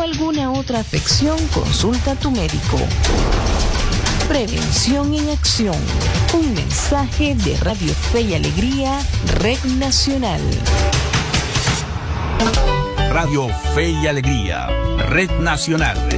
alguna otra afección, consulta a tu médico. Prevención en acción. Un mensaje de Radio Fe y Alegría, Red Nacional. Radio Fe y Alegría, Red Nacional.